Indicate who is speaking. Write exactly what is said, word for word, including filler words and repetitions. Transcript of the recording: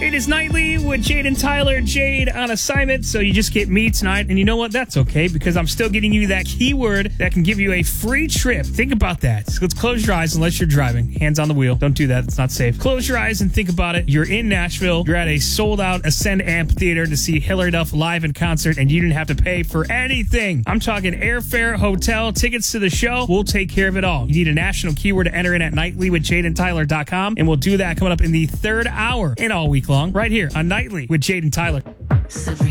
Speaker 1: It is Nightly with Jade and Tyler. Jade on assignment, so you just get me tonight. And you know what? That's okay, because I'm still getting you that keyword that can give you a free trip. Think about that. So let's close your eyes unless you're driving. Hands on the wheel. Don't do that. It's not safe. Close your eyes and think about it. You're in Nashville. You're at a sold-out Ascend Amphitheater to see Hilary Duff live in concert, and you didn't have to pay for anything. I'm talking airfare, hotel, tickets to the show. We'll take care of it all. You need a national keyword to enter in at nightly with jade and tyler dot com, and we'll do that coming up in the third hour and all week long, right here on Nightly with Jade and Tyler.
Speaker 2: Sabrina.